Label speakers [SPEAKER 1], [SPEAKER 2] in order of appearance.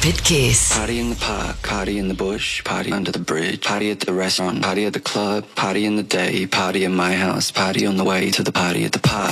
[SPEAKER 1] Rapid Kiss.
[SPEAKER 2] Party in the park, party in the bush, party under the bridge, party at the restaurant, party at the club, party in the day, party in my house, party on the way to the party at the park.